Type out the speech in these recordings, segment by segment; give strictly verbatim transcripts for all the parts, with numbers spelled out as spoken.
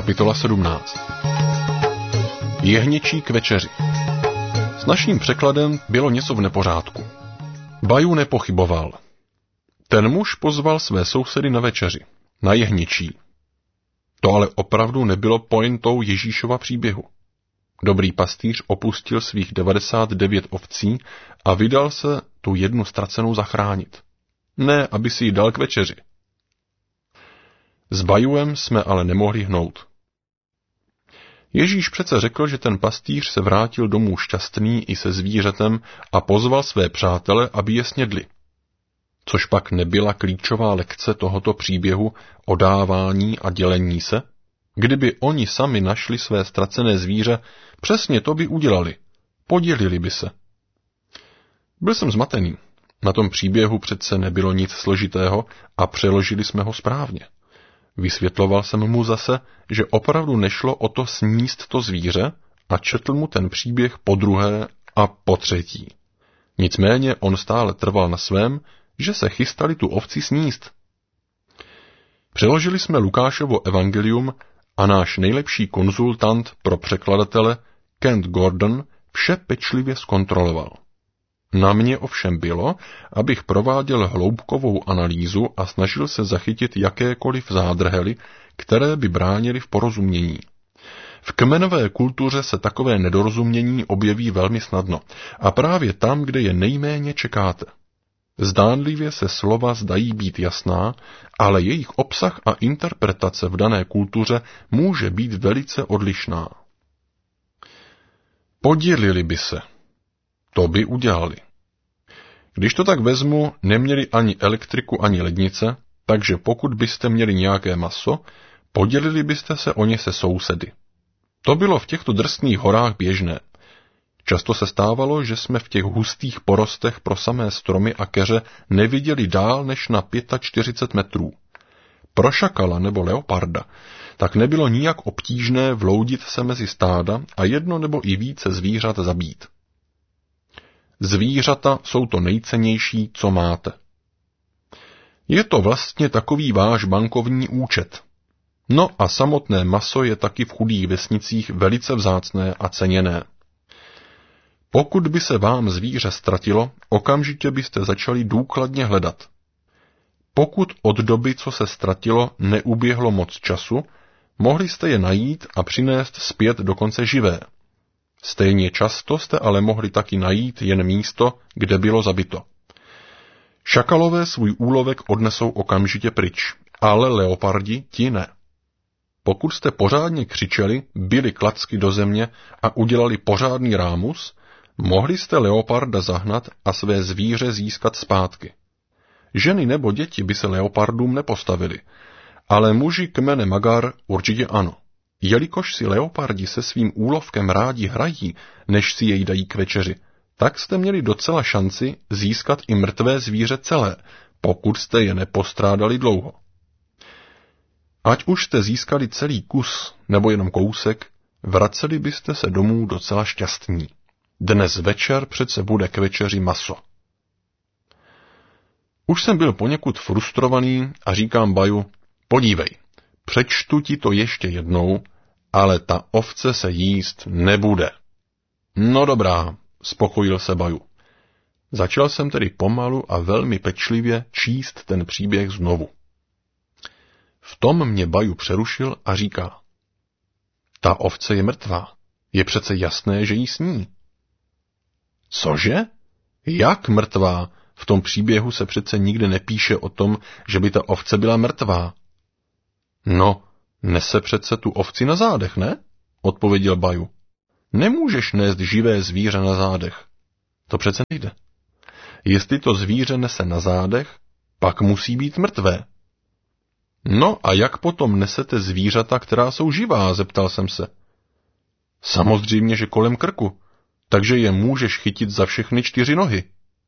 Kapitola sedmnáct. Jehněčí k večeři. S naším překladem bylo něco v nepořádku. Baju nepochyboval. Ten muž pozval své sousedy na večeři, na jehněčí. To ale opravdu nebylo pointou Ježíšova příběhu. Dobrý pastýř opustil svých devadesát devět ovcí a vydal se tu jednu ztracenou zachránit. Ne, aby si ji dal k večeři. S Bajuem jsme ale nemohli hnout. Ježíš přece řekl, že ten pastýř se vrátil domů šťastný i se zvířetem a pozval své přátele, aby je snědli. Což pak nebyla klíčová lekce tohoto příběhu o dávání a dělení se? Kdyby oni sami našli své ztracené zvíře, přesně to by udělali. Podělili by se. Byl jsem zmatený. Na tom příběhu přece nebylo nic složitého a přeložili jsme ho správně. Vysvětloval jsem mu zase, že opravdu nešlo o to sníst to zvíře a četl mu ten příběh po druhé a po třetí. Nicméně on stále trval na svém, že se chystali tu ovci sníst. Přeložili jsme Lukášovo evangelium a náš nejlepší konzultant pro překladatele, Kent Gordon, vše pečlivě zkontroloval. Na mě ovšem bylo, abych prováděl hloubkovou analýzu a snažil se zachytit jakékoliv zádrhely, které by bránily v porozumění. V kmenové kultuře se takové nedorozumění objeví velmi snadno a právě tam, kde je nejméně čekáte. Zdánlivě se slova zdají být jasná, ale jejich obsah a interpretace v dané kultuře může být velice odlišná. Podělili by se. To by udělali. Když to tak vezmu, neměli ani elektriku, ani lednice, takže pokud byste měli nějaké maso, podělili byste se o ně se sousedy. To bylo v těchto drsných horách běžné. Často se stávalo, že jsme v těch hustých porostech pro samé stromy a keře neviděli dál než na čtyřicet pět metrů. Pro šakala nebo leoparda tak nebylo nijak obtížné vloudit se mezi stáda a jedno nebo i více zvířat zabít. Zvířata jsou to nejcennější, co máte. Je to vlastně takový váš bankovní účet. No a samotné maso je taky v chudých vesnicích velice vzácné a ceněné. Pokud by se vám zvíře ztratilo, okamžitě byste začali důkladně hledat. Pokud od doby, co se ztratilo, neuběhlo moc času, mohli jste je najít a přinést zpět dokonce živé. Stejně často jste ale mohli taky najít jen místo, kde bylo zabito. Šakalové svůj úlovek odnesou okamžitě pryč, ale leopardi ti ne. Pokud jste pořádně křičeli, bili klacky do země a udělali pořádný rámus, mohli jste leoparda zahnat a své zvíře získat zpátky. Ženy nebo děti by se leopardům nepostavili, ale muži kmene Magar určitě ano. Jelikož si leopardi se svým úlovkem rádi hrají, než si jej dají k večeři, tak jste měli docela šanci získat i mrtvé zvíře celé, pokud jste je nepostrádali dlouho. Ať už jste získali celý kus nebo jenom kousek, vraceli byste se domů docela šťastní. Dnes večer přece bude k večeři maso. Už jsem byl poněkud frustrovaný a říkám Baju, podívej, přečtu ti to ještě jednou, ale ta ovce se jíst nebude. No dobrá, spokojil se Baju. Začal jsem tedy pomalu a velmi pečlivě číst ten příběh znovu. V tom mě Baju přerušil a říká, ta ovce je mrtvá, je přece jasné, že jí sní. Cože? Jak mrtvá? V tom příběhu se přece nikde nepíše o tom, že by ta ovce byla mrtvá. No, nese přece tu ovci na zádech, ne? Odpověděl Baju. Nemůžeš nést živé zvíře na zádech. To přece nejde. Jestli to zvíře nese na zádech, pak musí být mrtvé. No a jak potom nesete zvířata, která jsou živá, zeptal jsem se. Samozřejmě, že kolem krku, takže je můžeš chytit za všechny čtyři nohy.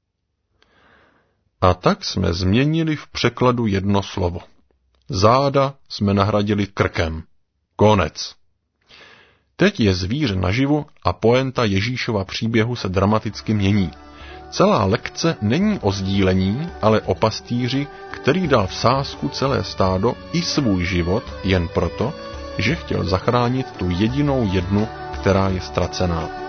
A tak jsme změnili v překladu jedno slovo. Záda jsme nahradili krkem. Konec. Teď je zvíře naživu a poenta Ježíšova příběhu se dramaticky mění. Celá lekce není o sdílení, ale o pastýři, který dal v sázku celé stádo i svůj život jen proto, že chtěl zachránit tu jedinou jednu, která je ztracená.